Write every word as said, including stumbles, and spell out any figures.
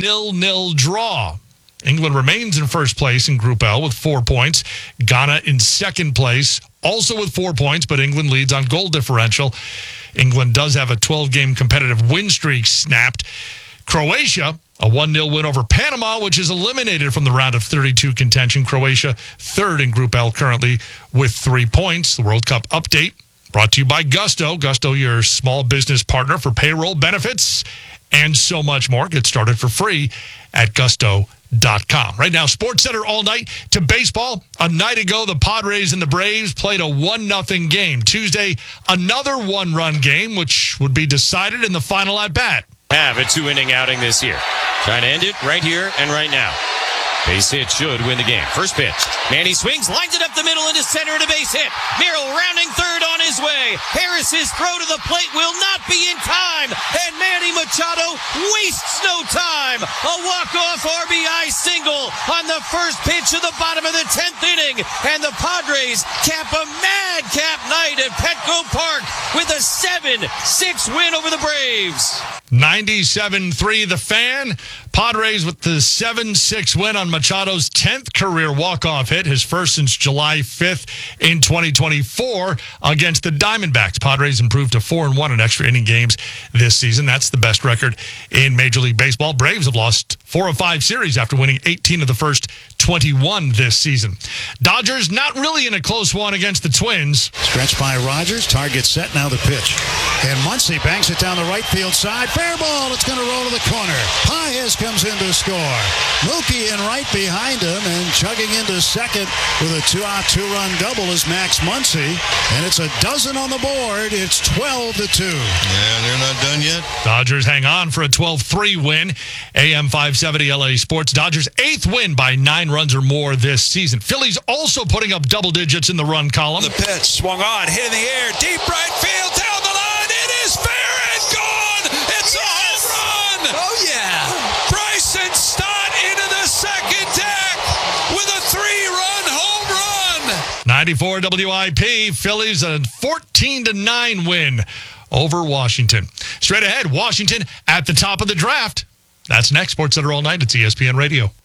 nil nil draw. England remains in first place in Group L with four points. Ghana in second place, also with four points, but England leads on goal differential. England does have a twelve-game competitive win streak snapped. Croatia, a one nil win over Panama, which is eliminated from the round of thirty-two contention. Croatia third in Group L currently with three points. The World Cup update brought to you by Gusto. Gusto, your small business partner for payroll, benefits, and so much more. Get started for free at gusto dot com. Right now, SportsCenter all night to baseball. A night ago, the Padres and the Braves played a one nothing game. Tuesday, another one-run game, which would be decided in the final at-bat. Have a two-inning outing this year. Trying to end it right here and right now. Base hit should win the game. First pitch. Manny swings, lines it up the middle into center and a base hit. Merrill rounding third on his way. Harris's throw to the plate will not be in time. And Manny Machado wastes no time. A walk-off R B I single on the first pitch of the bottom of the tenth inning. And the Padres cap a madcap night at Petco Park with a seven six win over the Braves. ninety-seven three The Fan. Padres with the seven six win on Machado's tenth career walk-off hit, his first since July fifth in twenty twenty-four against the Diamondbacks. Padres improved to four and one in extra inning games this season. That's the best record in Major League Baseball. Braves have lost four of five series after winning eighteen of the first twenty-one this season. Dodgers not really in a close one against the Twins. Stretched by Rogers. Target set, now the pitch. And Muncy banks it down the right field side. Fair ball. It's going to roll to the corner. Paez comes in to score. Mookie in right behind him, and chugging into second with a two-out, two-run double is Max Muncy. And it's a dozen on the board. It's twelve to two. Yeah, they're not done yet. Dodgers hang on for a twelve three win. A M five seventy L A Sports. Dodgers' eighth win by nine runs or more this season. Phillies also putting up double digits in the run column. The pitch swung on, hit in the air, deep right field, down the line. It is fair and gone. It's yes. a home run. Oh, yeah. Bryson Stott into the second deck with a three-run home run. ninety-four W I P. Phillies a fourteen to nine win over Washington. Straight ahead, Washington at the top of the draft. That's next. SportsCenter all night. It's E S P N Radio.